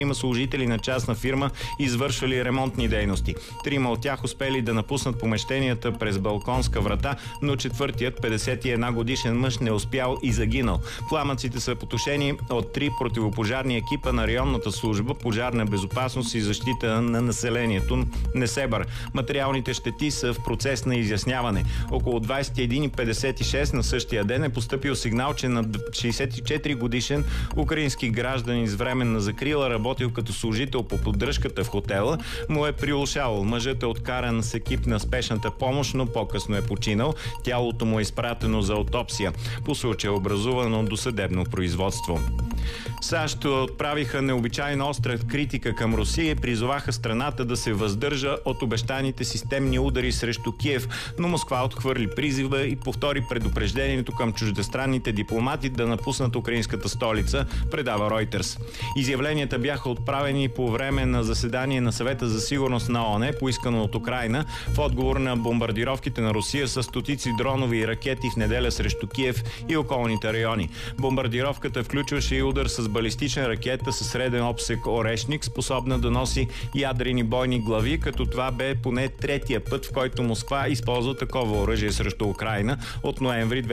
Има служители на частна фирма, извършвали ремонтни дейности. 3 от тях успели да напуснат помещенията през балконска врата, но четвъртият, 51 годишен мъж, не успял и загинал. Пламъците са потушени от 3 противопожарни екипа на районната служба пожарна безопасност и защита на населението Несебър. Материалните щети са в процес на изясняване. Около 21:56 на същия ден е постъпил сигнал, че на 64 годишен украински гражданин с временна закрила, работил като служител по поддръжката в хотела, му е приушал. Мъжът е откаран с екип на спешната помощ, но по-късно е починал. Тялото му е изпратено за аутопсия. По случая е образувано досъдебно производство. САЩ отправиха необичайно остра критика към Русия и призоваха страната да се въздържа от обещаните системни удари срещу Киев, но Москва отхвърли призива и повтори предупреждението към чуждестранните дипломати да напуснат украинската столица, предава Reuters. Изявленията бяха отправени по време на заседание на Съвета за сигурност на ООН, поискано от Украйна, в отговор на бомбардировките на Русия с стотици дронови и ракети в неделя срещу Киев и околните райони. Бомбардировката включваше и удар с балистична ракета със среден обсек Орешник, способна да носи ядрени бойни глави, като това бе поне третия път, в който Москва използва такова оръжие срещу Украйна от ноември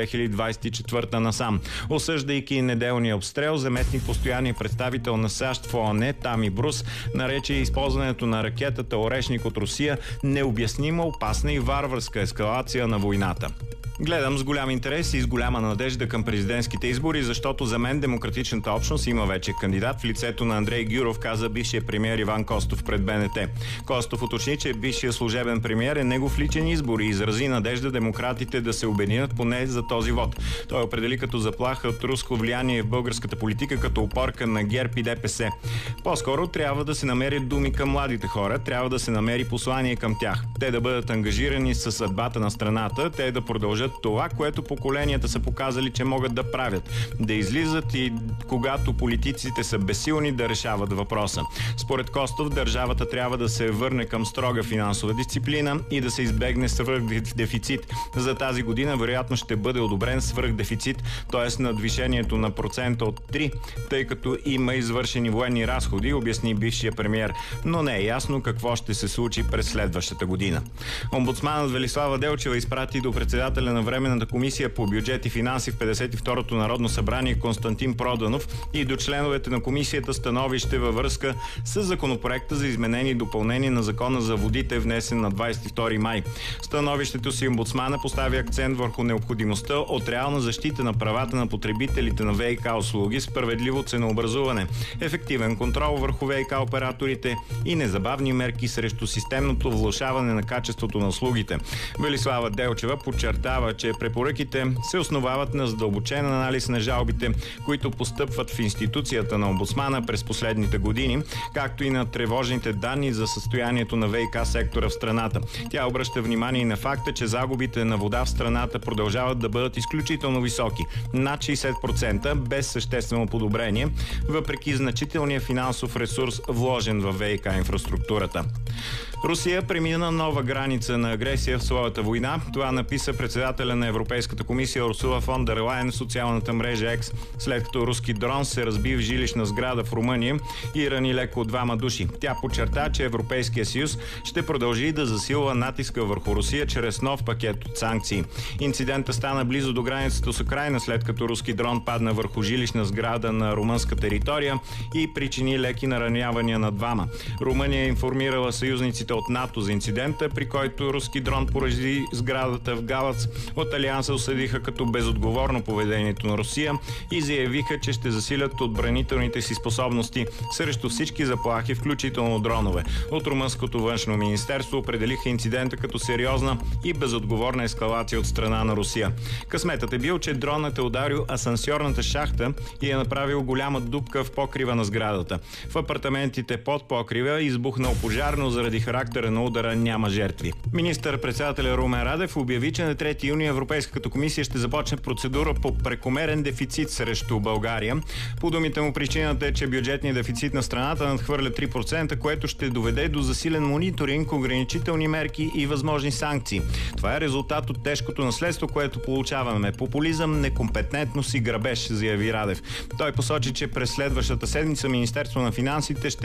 2024 насам. Осъждайки неделния обстрел, заместник постоянния представител на САЩ в ООН Тами Брус нарече използването на ракетата Орешник от Русия необяснима, опасна и варварска ескалация на войната. Гледам с голям интерес и с голяма надежда към президентските избори, защото за мен демократичната общност има вече кандидат в лицето на Андрей Гюров, каза бившия премиер Иван Костов пред БНТ. Костов уточни, че бившия служебен премиер е негов личен избор и изрази надежда демократите да се обединят поне за този вод. Той определи като заплаха от руско влияние в българската политика като опорка на ГЕРБ и ДПС. По-скоро трябва да се намерят думи към младите хора, трябва да се намери послание към тях. Те да бъдат ангажирани с съдбата на страната, те да продължат това, което поколенията са показали, че могат да правят. Да излизат и когато политиците са безсилни, да решават въпроса. Според Костов, държавата трябва да се върне към строга финансова дисциплина и да се избегне свръхдефицит. За тази година вероятно ще бъде одобрен свръхдефицит, т.е. надвишението на процента от 3, тъй като има извършени военни разходи, обясни бившия премиер, но не е ясно какво ще се случи през следващата година. Омбудсманът Велислава Делчева изпрати до председателя на Временната комисия по бюджет и финанси в 52-то Народно събрание Константин Проданов и до членовете на комисията становище във връзка с законопроекта за изменение и допълнение на Закона за водите, внесен на 22 май. Становището си омбудсмана постави акцент върху необходимостта от реална защита на правата на потребителите на ВиК услуги, справедливо ценообразуване, ефективен контрол върху ВиК операторите и незабавни мерки срещу системното влошаване на качеството на услугите. Велислава Делчева подчертава, че препоръките се основават на задълбочен анализ на жалбите, които постъпват в институцията на омбудсмана през последните години, както и на тревожните данни за състоянието на ВиК сектора в страната. Тя обръща внимание и на факта, че загубите на вода в страната продължават да бъдат изключително високи, над 60%, без съществено подобрение, въпреки значителния финансов ресурс, вложен в ВиК инфраструктурата. Русия премина нова граница на агресия в своята война. Това написа председателя на Европейската комисия Урсула фон дер Лайен в социалната мрежа X, след като руски дрон се разби в жилищна сграда в Румъния и рани леко 2 души. Тя подчерта, че Европейския съюз ще продължи да засилва натиска върху Русия чрез нов пакет от санкции. Инцидентът стана близо до границата с Украйна, след като руски дрон падна върху жилищна сграда на румънска територия и причини леки наранявания на 2. Румъния е информирала съюзниците от НАТО за инцидента, при който руски дрон порази сградата в Галац. От Алианса осъдиха като безотговорно поведението на Русия и заявиха, че ще засилят отбранителните си способности срещу всички заплахи, включително дронове. От румънското външно министерство определиха инцидента като сериозна и безотговорна ескалация от страна на Русия. Късметът е бил, че дронът е ударил асансьорната шахта и е направил голяма дупка в покрива на сградата. В апартаментите под покрива избухнал пожар, но заради характера на удара няма жертви. Министър-председателя Румен Радев обяви, че на 3 юни Европейската комисия ще започне процедура по прекомерен дефицит срещу България. По думите му, причината е, че бюджетният дефицит на страната надхвърля 3%, което ще доведе до засилен мониторинг, ограничителни мерки и възможни санкции. Това е резултат от тежкото наследство, което получаваме. Популизъм, некомпетентност и грабеж, заяви Радев. Той посочи, че през следващата седмица Министерство на финансите ще